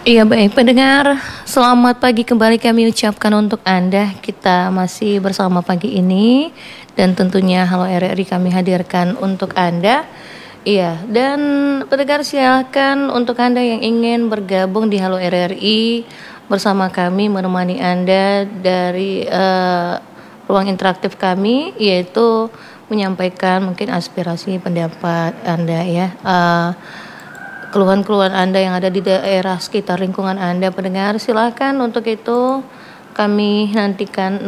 Iya baik pendengar, selamat pagi kembali kami ucapkan untuk Anda. Kita masih bersama pagi ini dan tentunya Halo RRI kami hadirkan untuk Anda. Iya, dan pendengar silakan untuk Anda yang ingin bergabung di Halo RRI bersama kami menemani Anda dari ruang interaktif kami, yaitu menyampaikan mungkin aspirasi pendapat Anda ya. Keluhan-keluhan Anda yang ada di daerah sekitar lingkungan Anda pendengar, silakan untuk itu kami nantikan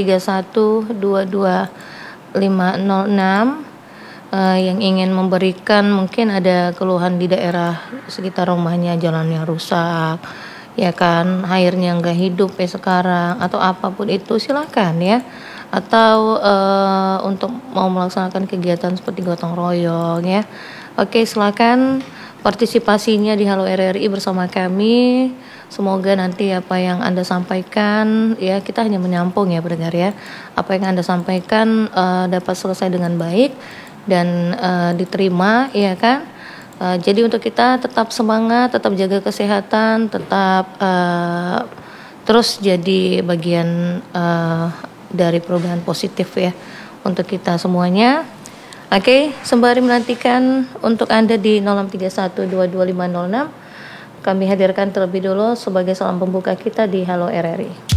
0631225506 yang ingin memberikan mungkin ada keluhan di daerah sekitar rumahnya, jalannya rusak ya kan, airnya nggak hidup ya sekarang atau apapun itu silakan ya, atau untuk mau melaksanakan kegiatan seperti gotong royong ya. Oke, silakan partisipasinya di Halo RRI bersama kami. Semoga nanti apa yang Anda sampaikan ya, kita hanya menyampung ya pendengar ya. Apa yang Anda sampaikan dapat selesai dengan baik dan diterima ya kan. Jadi untuk kita tetap semangat, tetap jaga kesehatan, tetap terus jadi bagian dari perubahan positif ya untuk kita semuanya. Oke, sembari menantikan untuk Anda di 0631225506, kami hadirkan terlebih dulu sebagai salam pembuka kita di Halo RRI.